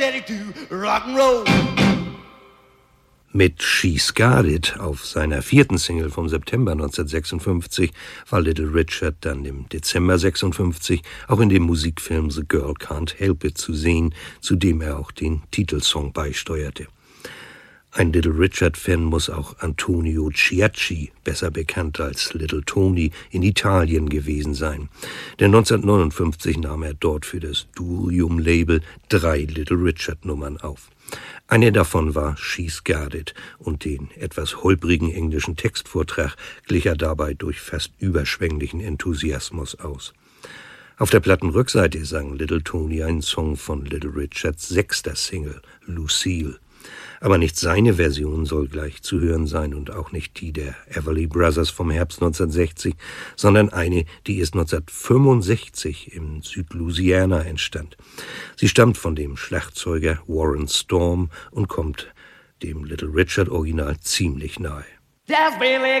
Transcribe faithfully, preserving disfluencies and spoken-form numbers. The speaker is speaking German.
Mit She's Got It auf seiner vierten Single vom September neunzehnhundertsechsundfünfzig war Little Richard dann im Dezember sechsundfünfzig auch in dem Musikfilm The Girl Can't Help It zu sehen, zu dem er auch den Titelsong beisteuerte. Ein Little Richard-Fan muss auch Antonio Ciacci, besser bekannt als Little Tony, in Italien gewesen sein. Denn neunzehnhundertneunundfünfzig nahm er dort für das Durium-Label drei Little Richard-Nummern auf. Eine davon war She's Got It und den etwas holprigen englischen Textvortrag glich er dabei durch fast überschwänglichen Enthusiasmus aus. Auf der Plattenrückseite sang Little Tony einen Song von Little Richards sechster Single, Lucille. Aber nicht seine Version soll gleich zu hören sein und auch nicht die der Everly Brothers vom Herbst neunzehnhundertsechzig, sondern eine, die erst neunzehnhundertfünfundsechzig im Südlouisiana entstand. Sie stammt von dem Schlagzeuger Warren Storm und kommt dem Little Richard Original ziemlich nahe. Just Billy